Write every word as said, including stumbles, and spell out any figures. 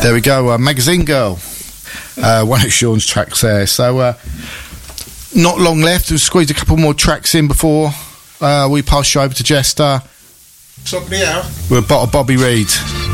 There we go, uh, Magazine Girl. Uh, one of Sean's tracks there. So, uh, not long left. We'll squeeze a couple more tracks in before uh, we pass you over to Jester. Somebody out. We're Bottle Bobby Reed.